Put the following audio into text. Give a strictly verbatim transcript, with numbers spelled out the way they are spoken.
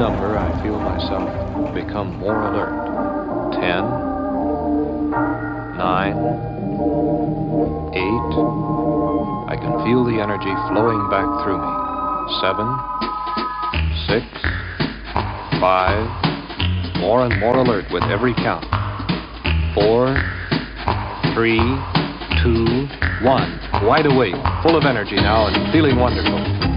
number, I feel myself become more alert. Ten, nine, eight. I can feel the energy flowing back through me. Seven, six, five. More and more alert with every count. Four, three, two, one. Wide awake, full of energy now and feeling wonderful.